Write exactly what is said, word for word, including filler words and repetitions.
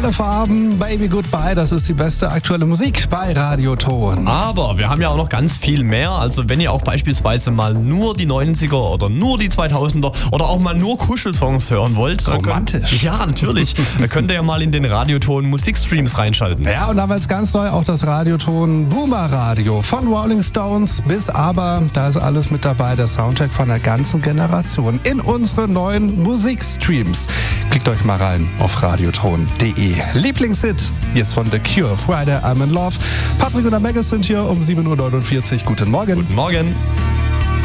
Alle Farben, Baby Goodbye, das ist die beste aktuelle Musik bei Radioton. Aber wir haben ja auch noch ganz viel mehr. Also wenn ihr auch beispielsweise mal nur die neunziger oder nur die zweitausender oder auch mal nur Kuschelsongs hören wollt. Romantisch. Könnt, ja, natürlich. Dann könnt ihr ja mal in den Radioton Musikstreams reinschalten. Ja, und da war jetzt ganz neu auch das Radioton Boomer Radio. Von Rolling Stones bis Aber, da ist alles mit dabei. Der Soundtrack von der ganzen Generation in unsere neuen Musikstreams. Klickt euch mal rein auf radioton punkt de. Lieblingshit jetzt von The Cure, Friday I'm in Love. Patrick und der Maggis sind hier um sieben Uhr neunundvierzig. Guten Morgen. Guten Morgen.